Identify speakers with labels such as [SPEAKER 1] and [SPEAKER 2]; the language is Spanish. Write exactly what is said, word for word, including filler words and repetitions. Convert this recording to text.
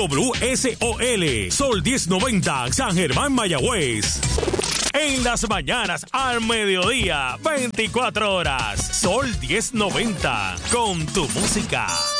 [SPEAKER 1] W S O L, Sol diez noventa, San Germán, Mayagüez. En las mañanas al mediodía, veinticuatro horas, Sol diez noventa, con tu música.